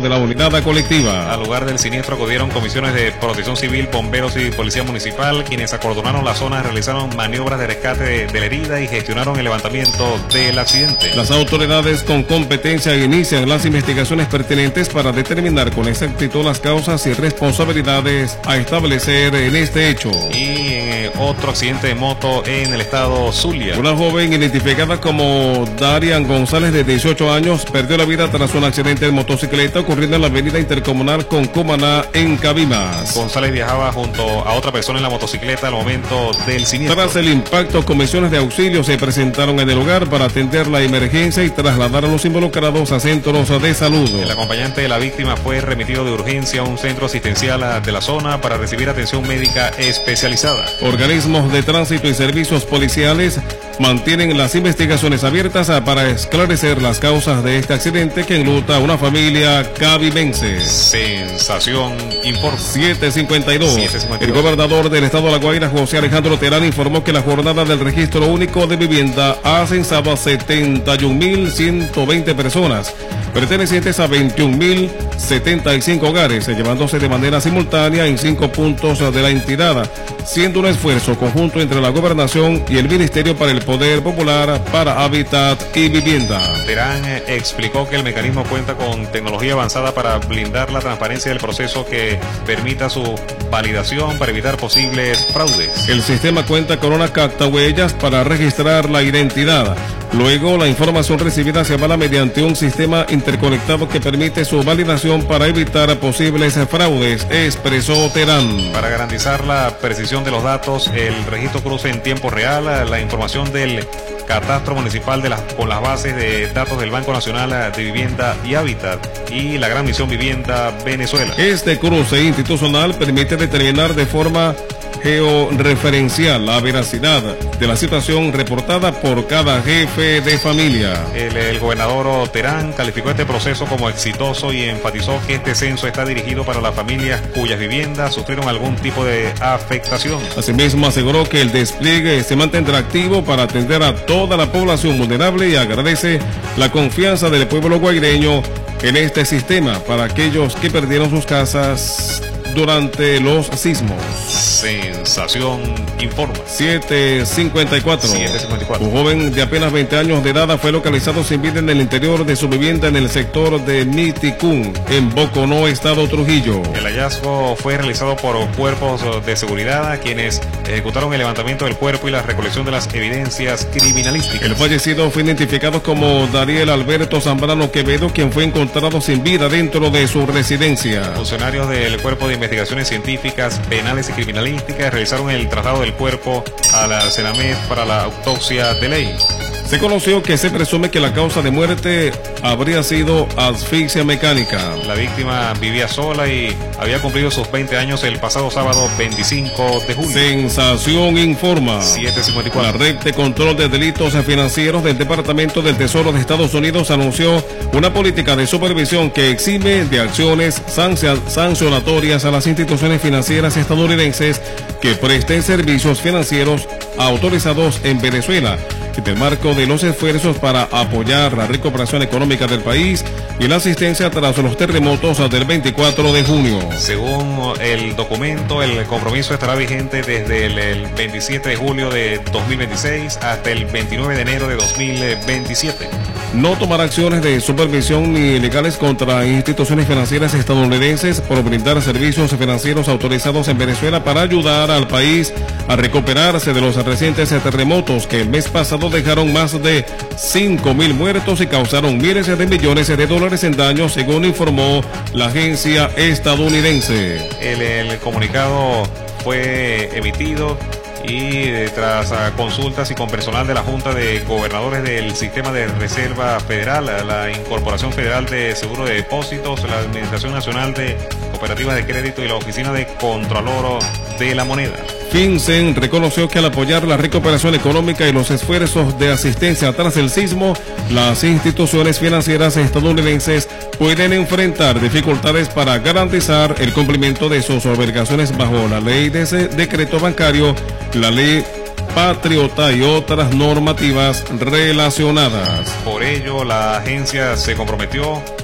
de la unidad colectiva. Al lugar del siniestro acudieron comisiones de protección civil, bomberos y policía municipal, quienes acordonaron la zona, realizaron maniobras de rescate de la herida y gestionaron el levantamiento del accidente. Las autoridades con competencia inician las investigaciones pertinentes para determinar con exactitud las causas y responsabilidades a establecer en este hecho. Y otro accidente de moto en el estado Zulia. Una joven identificada como Darian González, de 18 años, perdió la vida tras un accidente de motocicleta ocurriendo en la avenida intercomunal con Cumaná, en Cabimas. González viajaba junto a otra persona en la motocicleta al momento del siniestro. Tras el impacto, comisiones de auxilio se presentaron en el lugar para atender la emergencia y trasladar a los involucrados a centros de salud. El acompañante de la víctima fue remitido de urgencia a un centro asistencial de la zona para recibir atención médica especializada. Organismos de tránsito y servicios policiales mantienen las investigaciones abiertas para esclarecer las causas de este accidente que enluta a una familia cabimense. Sensación informa. 752. El gobernador del estado de La Guaira, José Alejandro Terán, informó que la jornada del registro único de vivienda ha censado a 71.120 personas, pertenecientes a 21.075 hogares, llevándose de manera simultánea en 5 puntos de la entidad, siendo un esfuerzo conjunto entre la gobernación y el Ministerio para el Poder Popular para Hábitat y Vivienda. Terán explicó que el mecanismo cuenta con tecnología avanzada para blindar la transparencia del proceso que permita su validación para evitar posibles fraudes. El sistema cuenta con una captahuellas para registrar la identidad. Luego, la información recibida se avala mediante un sistema interconectado que permite su validación para evitar posibles fraudes, expresó Terán. Para garantizar la precisión de los datos, el registro cruza en tiempo real la información del catastro municipal con las bases de datos del Banco Nacional de Vivienda y Hábitat y la Gran Misión Vivienda Venezuela. Este cruce institucional permite determinar de forma georreferencial la veracidad de la situación reportada por cada jefe de familia. El gobernador Terán calificó este proceso como exitoso y enfatizó que este censo está dirigido para las familias cuyas viviendas sufrieron algún tipo de afectación. Asimismo, aseguró que el despliegue se mantendrá activo para atender a toda la población vulnerable y agradece la confianza del pueblo guaireño en este sistema para aquellos que perdieron sus casas durante los sismos. Sensación informa. 754. Un joven de apenas 20 años de edad fue localizado sin vida en el interior de su vivienda en el sector de Miticún, en Boconó, estado Trujillo. El hallazgo fue realizado por cuerpos de seguridad, a quienes ejecutaron el levantamiento del cuerpo y la recolección de las evidencias criminalísticas. El fallecido fue identificado como Dariel Alberto Zambrano Quevedo, quien fue encontrado sin vida dentro de su residencia. Funcionarios del Cuerpo de Investigaciones Científicas, Penales y Criminalísticas realizaron el traslado del cuerpo a la Senamed para la autopsia de ley. Se conoció que se presume que la causa de muerte habría sido asfixia mecánica. La víctima vivía sola y había cumplido sus 20 años el pasado sábado 25 de julio. Sensación informa. 754. La Red de Control de Delitos Financieros del Departamento del Tesoro de Estados Unidos anunció una política de supervisión que exime de acciones sancionatorias a las instituciones financieras estadounidenses que presten servicios financieros autorizados en Venezuela, en el marco de los esfuerzos para apoyar la recuperación económica del país y la asistencia tras los terremotos del 24 de junio. Según el documento, el compromiso estará vigente desde el 27 de julio de 2026 hasta el 29 de enero de 2027. No tomará acciones de supervisión ni legales contra instituciones financieras estadounidenses por brindar servicios financieros autorizados en Venezuela para ayudar al país a recuperarse de los recientes terremotos que el mes pasado dejaron más de 5.000 muertos y causaron miles de millones de dólares en daños, según informó la agencia estadounidense. El comunicado fue emitido y tras consultas y con personal de la Junta de Gobernadores del Sistema de Reserva Federal, la Incorporación Federal de Seguro de Depósitos, la Administración Nacional de Cooperativas de Crédito y la Oficina de Contralor de la Moneda. FinCEN reconoció que al apoyar la recuperación económica y los esfuerzos de asistencia tras el sismo, las instituciones financieras estadounidenses pueden enfrentar dificultades para garantizar el cumplimiento de sus obligaciones bajo la ley de decreto bancario, la ley Patriota y otras normativas relacionadas. Por ello, la agencia se comprometió